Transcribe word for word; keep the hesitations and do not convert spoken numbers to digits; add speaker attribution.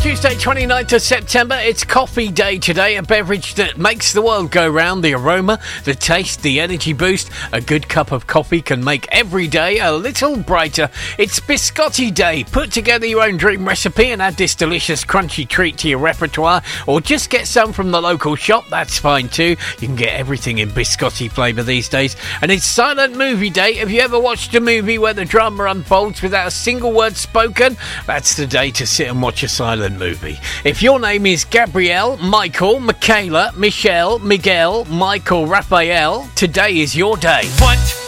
Speaker 1: Tuesday, twenty-ninth of September. It's coffee day today, a beverage that makes the world go round. The aroma, the taste, the energy boost. A good cup of coffee can make every day a little brighter. It's Biscotti Day. Put together your own dream recipe and add this delicious crunchy treat to your repertoire, or just get some from the local shop. That's fine too. You can get everything in biscotti flavour these days. And it's Silent Movie Day. Have you ever watched a movie where the drama unfolds without a single word spoken? That's the day to sit and watch a silent movie. If your name is Gabrielle, Michael, Michaela, Michelle, Miguel, Michael, Raphael, today is your day.
Speaker 2: What?